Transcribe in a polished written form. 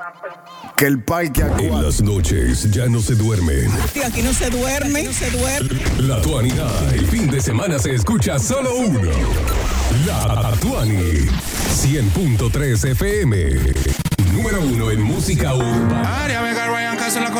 Que el parque En las noches ya no se duermen. Sí, aquí no se duerme, no se duerme. La Tuanidad, el fin de semana se escucha solo uno. La Tuani, 100.3 FM. Número 1 en música urbana.